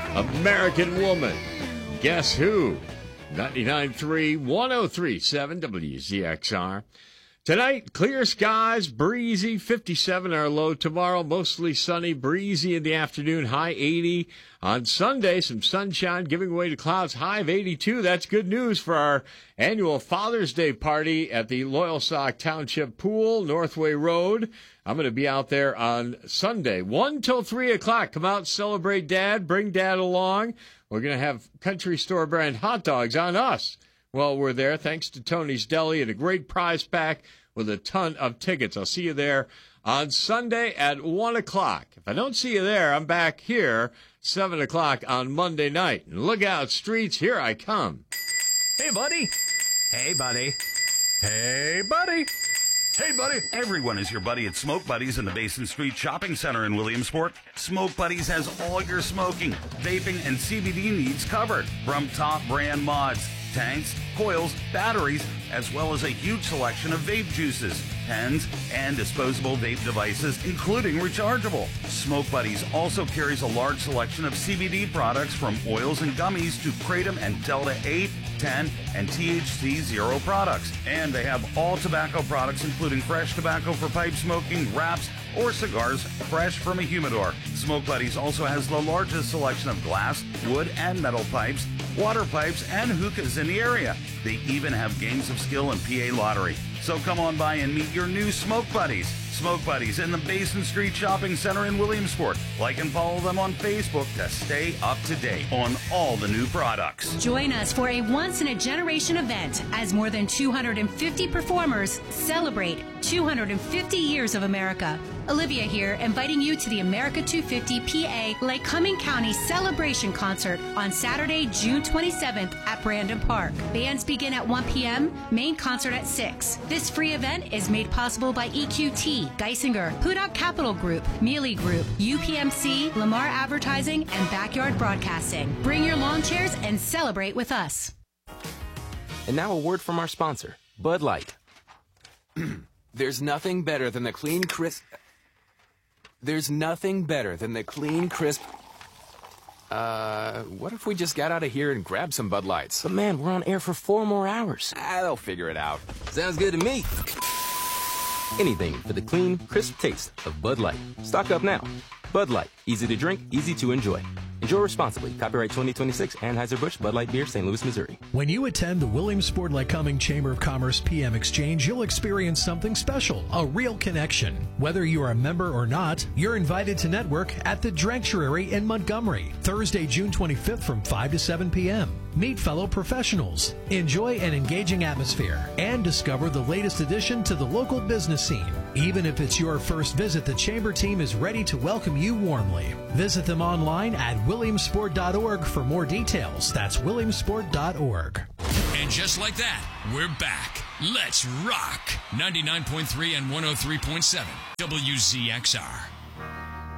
American Woman. Guess who? 99.3, 103.7 WZXR. Tonight, clear skies, breezy, 57 our low. Tomorrow, mostly sunny, breezy in the afternoon, high 80. On Sunday, some sunshine, giving way to clouds, high of 82. That's good news for our annual Father's Day party at the Loyalsock Township Pool, Northway Road. I'm going to be out there on Sunday, 1 till 3 o'clock. Come out, celebrate Dad, bring Dad along. We're going to have Country Store brand hot dogs on us while we're there, thanks to Tony's Deli, and a great prize pack with a ton of tickets. I'll see you there on Sunday at 1 o'clock. If I don't see you there, I'm back here 7 o'clock on Monday night. And look out, streets, here I come. Hey, buddy. Hey, buddy. Hey, buddy. Hey, buddy. Everyone is your buddy at Smoke Buddies in the Basin Street Shopping Center in Williamsport. Smoke Buddies has all your smoking, vaping, and CBD needs covered. From top brand mods, tanks, coils, batteries, as well as a huge selection of vape juices, pens, and disposable vape devices, including rechargeable. Smoke Buddies also carries a large selection of CBD products from oils and gummies to Kratom and Delta 8, 10, and THC 0 products. And they have all tobacco products, including fresh tobacco for pipe smoking, wraps, or cigars fresh from a humidor. Smoke Buddies also has the largest selection of glass, wood, and metal pipes, water pipes, and hookahs in the area. They even have games of skill and PA lottery. So come on by and meet your new Smoke Buddies. Smoke Buddies in the Basin Street Shopping Center in Williamsport. Like and follow them on Facebook to stay up to date on all the new products. Join us for a once-in-a-generation event as more than 250 performers celebrate 250 years of America. Olivia here, inviting you to the America 250 PA Lake Cumming County Celebration Concert on Saturday, June 27th at Brandon Park. Bands begin at 1 p.m., main concert at 6. This free event is made possible by EQT, Geisinger, Hudak Capital Group, Mealy Group, UPMC, Lamar Advertising, and Backyard Broadcasting. Bring your lawn chairs and celebrate with us. And now a word from our sponsor, Bud Light. There's nothing better than the clean, crisp... There's nothing better than the clean, crisp... what if we just got out of here and grabbed some Bud Lights? But man, we're on air for 4 more hours. They'll figure it out. Sounds good to me. Anything for the clean, crisp taste of Bud Light. Stock up now. Bud Light. Easy to drink, easy to enjoy. Enjoy responsibly. Copyright 2026, Anheuser-Busch, Bud Light Beer, St. Louis, Missouri. When you attend the Williamsport Lake Cumming Chamber of Commerce PM Exchange, you'll experience something special, a real connection. Whether you are a member or not, you're invited to network at the Drentuary in Montgomery, Thursday, June 25th from 5 to 7 p.m. Meet fellow professionals, enjoy an engaging atmosphere, and discover the latest addition to the local business scene. Even if it's your first visit, the Chamber team is ready to welcome you warmly. Visit them online at williamsport.org for more details. That's williamsport.org. And just like that, we're back. Let's rock. 99.3 and 103.7 WZXR.